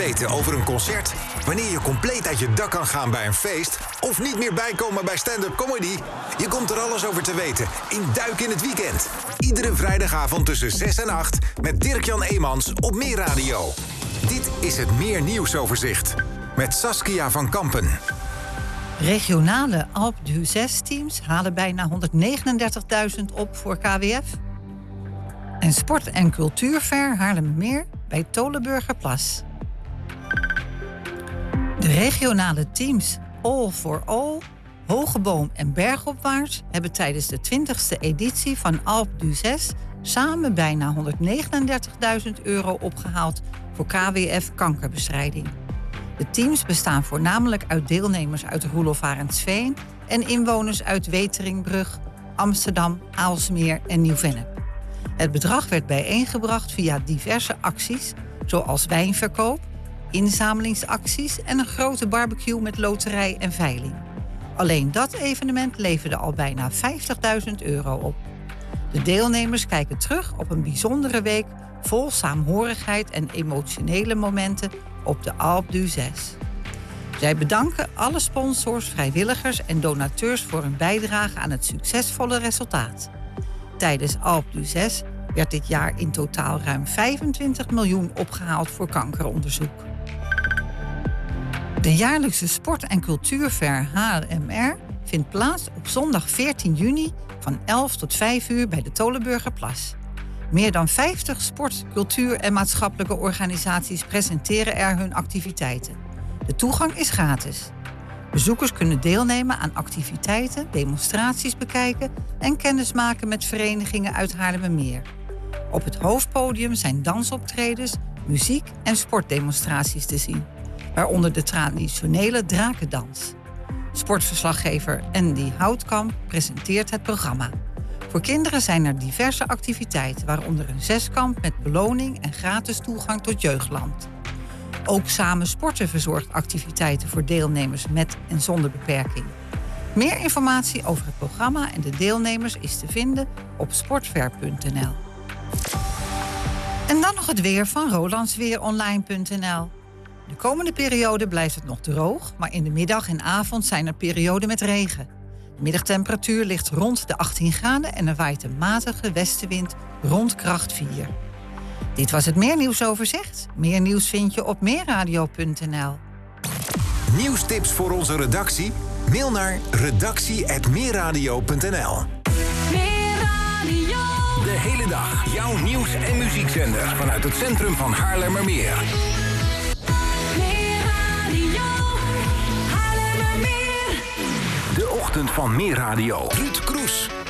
weten over een concert, wanneer je compleet uit je dak kan gaan bij een feest of niet meer bijkomen bij stand-up comedy? Je komt er alles over te weten in Duik in het Weekend. Iedere vrijdagavond tussen 6 en 8 met Dirk-Jan Eemans op Meer Radio. Dit is het Meer Nieuwsoverzicht met Saskia van Kampen. Regionale Alpe d'Huez teams halen bijna 139.000 op voor KWF. En Sport- en Cultuurfair Haarlemmermeer bij Tolenburgerplas. De regionale teams All for All, Hogeboom en Bergopwaarts hebben tijdens de 20e editie van Alpe d'Huez samen bijna €139.000 opgehaald voor KWF kankerbestrijding. De teams bestaan voornamelijk uit deelnemers uit Roelof Arendsveen en inwoners uit Weteringbrug, Amsterdam, Aalsmeer en Nieuw-Vennep. Het bedrag werd bijeengebracht via diverse acties, zoals wijnverkoop, inzamelingsacties en een grote barbecue met loterij en veiling. Alleen dat evenement leverde al bijna €50.000 op. De deelnemers kijken terug op een bijzondere week vol saamhorigheid en emotionele momenten op de Alpe d'Huez. Zij bedanken alle sponsors, vrijwilligers en donateurs voor hun bijdrage aan het succesvolle resultaat. Tijdens Alpe d'Huez werd dit jaar in totaal ruim 25 miljoen opgehaald voor kankeronderzoek. De jaarlijkse Sport- en Cultuurfair HLMR vindt plaats op zondag 14 juni van 11 tot 5 uur bij de Tolenburgerplas. Meer dan 50 sport-, cultuur- en maatschappelijke organisaties presenteren er hun activiteiten. De toegang is gratis. Bezoekers kunnen deelnemen aan activiteiten, demonstraties bekijken en kennismaken met verenigingen uit Haarlemmermeer. Op het hoofdpodium zijn dansoptredens, muziek en sportdemonstraties te zien, waaronder de traditionele drakendans. Sportverslaggever Andy Houtkamp presenteert het programma. Voor kinderen zijn er diverse activiteiten, waaronder een zeskamp met beloning en gratis toegang tot jeugdland. Ook Samen Sporten verzorgt activiteiten voor deelnemers met en zonder beperking. Meer informatie over het programma en de deelnemers is te vinden op sportfair.nl. En dan nog het weer van rolandsweeronline.nl. De komende periode blijft het nog droog, maar in de middag en avond zijn er perioden met regen. De middagtemperatuur ligt rond de 18 graden en er waait een matige westenwind rond kracht 4. Dit was het Meer Nieuwsoverzicht. Meer nieuws vind je op meerradio.nl. Nieuwstips voor onze redactie? Mail naar redactie@meerradio.nl. Meerradio. De hele dag jouw nieuws- en muziekzender vanuit het centrum van Haarlemmermeer. Meerradio. Haarlemmermeer. De ochtend van Meerradio. Ruud Kroes.